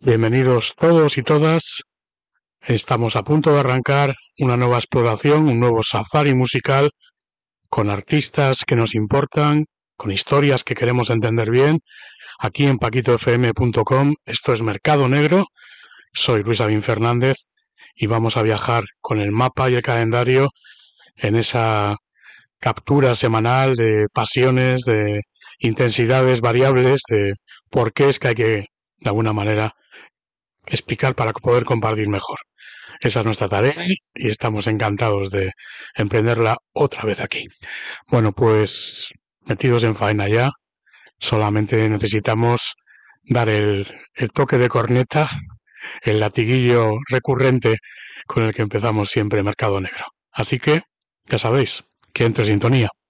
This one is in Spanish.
Bienvenidos todos y todas. Estamos a punto de arrancar una nueva exploración, un nuevo safari musical con artistas que nos importan, con historias que queremos entender bien. Aquí en paquitofm.com, esto es Mercado Negro. Soy Luis Avín Fernández y vamos a viajar con el mapa y el calendario en esa captura semanal de pasiones, de intensidades variables, de por qué es que hay que, de alguna manera, explicar para poder compartir mejor. Esa es nuestra tarea y estamos encantados de emprenderla otra vez aquí. Bueno, pues metidos en faena ya, solamente necesitamos dar el toque de corneta, el latiguillo recurrente con el que empezamos siempre Mercado Negro. Así que, ya sabéis, que entre sintonía.